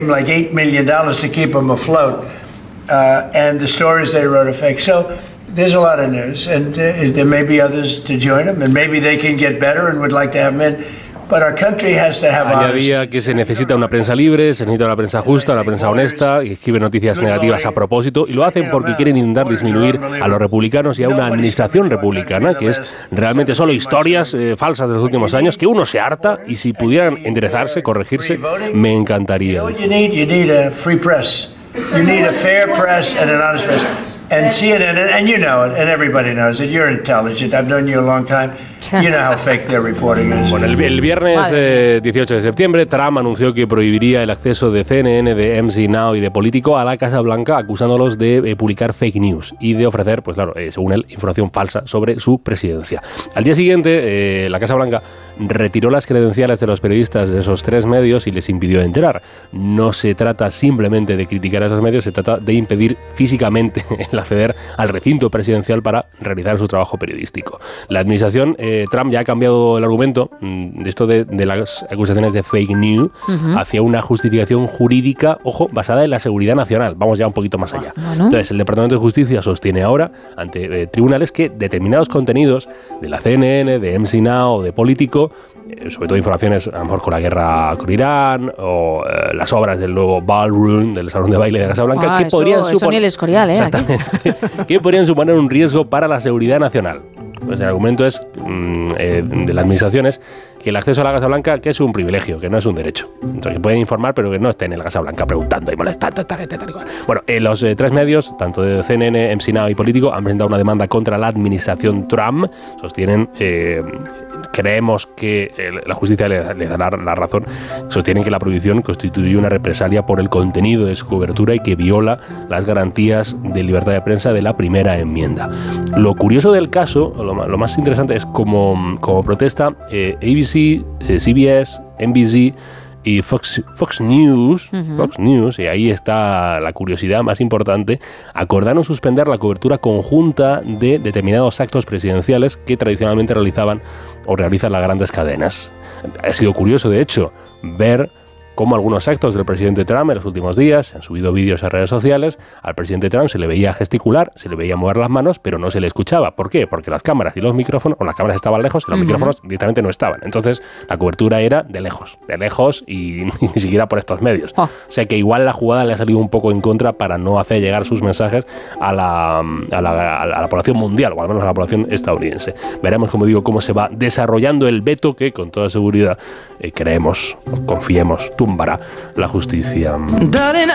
like $8 million to keep them afloat, and the stories they wrote are fake. So there's a lot of news, and there may be others to join them, and maybe they can get better and would like to have them in. Añadía que se necesita una prensa libre, se necesita una prensa justa, una prensa honesta, que escribe noticias negativas a propósito, y lo hacen porque quieren intentar disminuir a los republicanos y a una administración republicana, que es realmente solo historias falsas de los últimos años, que uno se harta, y si pudieran enderezarse, corregirse, me encantaría. You need a free press. You need a fair press and an honest press. And CNN, and you know it, and everybody knows it. You're intelligent. I've known you a long time. You know how fake their reporting is. Bueno, el viernes 18 de septiembre, Trump anunció que prohibiría el acceso de CNN, de MC Now y de Político a la Casa Blanca, acusándolos de publicar fake news y de ofrecer, pues claro, según él, información falsa sobre su presidencia. Al día siguiente, la Casa Blanca retiró las credenciales de los periodistas de esos tres medios y les impidió entrar. No se trata simplemente de criticar a esos medios, se trata de impedir físicamente acceder al recinto presidencial para realizar su trabajo periodístico. La administración Trump ya ha cambiado el argumento de esto de las acusaciones de fake news hacia una justificación jurídica, ojo, basada en la seguridad nacional. Vamos ya un poquito más allá. Bueno. Entonces, el Departamento de Justicia sostiene ahora ante tribunales que determinados contenidos de la CNN, de MC Now, de Político, sobre todo informaciones a lo mejor con la guerra con Irán o las obras del nuevo ballroom, del salón de baile de la Casa Blanca, que podrían suponer, que podrían suponer un riesgo para la seguridad nacional. Pues el argumento es de la administración es que el acceso a la Casa Blanca que es un privilegio, que no es un derecho. Entonces, que pueden informar, pero que no estén en la Casa Blanca preguntando y molestando a esta gente. Tal y cual. Bueno, los tres medios, tanto de CNN, MC Now y Político, han presentado una demanda contra la administración Trump. Sostienen, creemos que la justicia les dará la razón, sostienen que la prohibición constituye una represalia por el contenido de su cobertura y que viola las garantías de libertad de prensa de la primera enmienda. Lo curioso del caso, lo más interesante es como protesta ABC, CBS, NBC y Fox News, y ahí está la curiosidad más importante, acordaron suspender la cobertura conjunta de determinados actos presidenciales que tradicionalmente realizaban o realizan las grandes cadenas. Ha sido curioso, de hecho, ver cómo algunos actos del presidente Trump en los últimos días han subido vídeos a redes sociales. Al presidente Trump se le veía gesticular, se le veía mover las manos, pero no se le escuchaba. ¿Por qué? Porque las cámaras y los micrófonos, o las cámaras estaban lejos y los micrófonos directamente no estaban. Entonces, la cobertura era de lejos y ni siquiera por estos medios. O sea que igual la jugada le ha salido un poco en contra para no hacer llegar sus mensajes a la población mundial, o al menos a la población estadounidense. Veremos, como digo, cómo se va desarrollando el veto que, con toda seguridad, creemos, confiemos, tumbará la justicia.